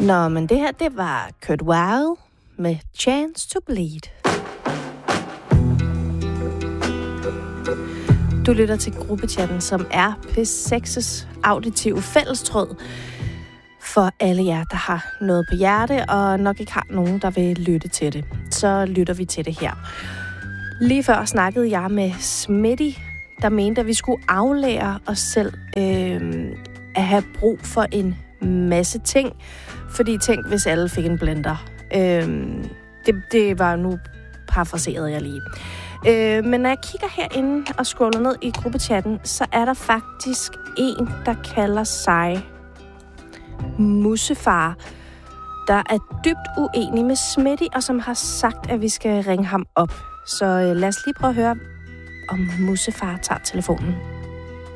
Nå, men det her, det var Kurt Weill med Chance to Bleed. Du lytter til gruppechatten, som er P6's auditive fællestråd for alle jer, der har noget på hjerte, og nok ikke har nogen, der vil lytte til det. Så lytter vi til det her. Lige før snakkede jeg med Smitty, der mente, at vi skulle aflære os selv at have brug for en masse ting. Fordi tænk, hvis alle fik en blender. Det var nu parafraseret jeg lige. Men når jeg kigger herinde og scroller ned i gruppechatten, så er der faktisk en, der kalder sig Mussefar, der er dybt uenig med Smitty, og som har sagt, at vi skal ringe ham op. Så lad os lige prøve at høre, om Mussefar tager telefonen.